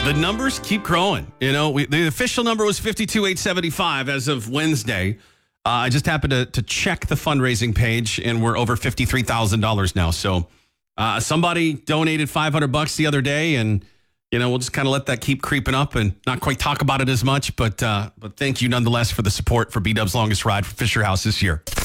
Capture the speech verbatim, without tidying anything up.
The numbers keep growing. You know, we, the official number was fifty-two eight seventy-five as of Wednesday. Uh, I just happened to, to check the fundraising page, and we're over fifty-three thousand dollars now. So uh, somebody donated five hundred bucks the other day, and, you know, we'll just kind of let that keep creeping up and not quite talk about it as much. But, uh, but thank you nonetheless for the support for B-Dub's Longest Ride for Fisher House this year.